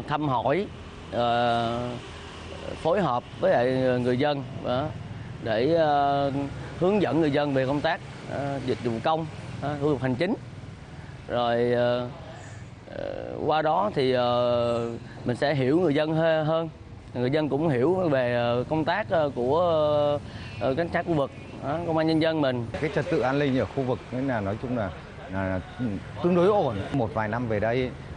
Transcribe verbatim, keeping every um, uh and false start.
thăm hỏi, uh, phối hợp với lại người dân uh, để uh, hướng dẫn người dân về công tác uh, dịch vụ công, uh, thủ tục hành chính. Rồi uh, uh, qua đó thì uh, mình sẽ hiểu người dân hơn, người dân cũng hiểu về công tác của uh, cảnh sát khu vực, uh, công an nhân dân mình. Cái trật tự an ninh ở khu vực nên là nói chung là, là tương đối ổn. Một vài năm về đây